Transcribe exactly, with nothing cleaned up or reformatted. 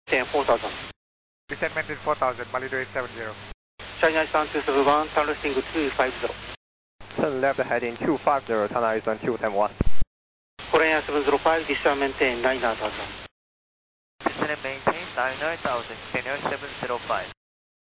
ten four thousand. Descent maintain four thousand, Malido eight seven zero. China Eastern two seven one, turn left two five zero. Turn left heading two five zero, China Eastern two one one. Korean seven zero five, descent maintain nine thousand. Descent maintain nine thousand, Korean seven zero five.